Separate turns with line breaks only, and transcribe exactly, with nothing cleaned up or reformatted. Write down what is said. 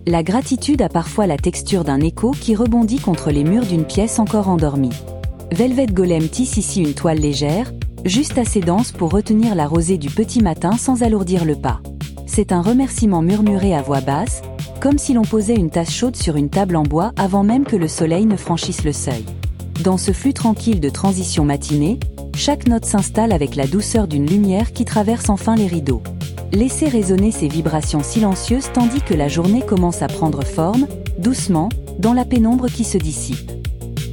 La gratitude a parfois la texture d'un écho qui rebondit contre les murs d'une pièce encore endormie. Velvet Golem tisse ici une toile légère, juste assez dense pour retenir la rosée du petit matin sans alourdir le pas. C'est un remerciement murmuré à voix basse, comme si l'on posait une tasse chaude sur une table en bois avant même que le soleil ne franchisse le seuil. Dans ce flux tranquille de transition matinée, chaque note s'installe avec la douceur d'une lumière qui traverse enfin les rideaux. Laissez résonner ces vibrations silencieuses tandis que la journée commence à prendre forme, doucement, dans la pénombre qui se dissipe.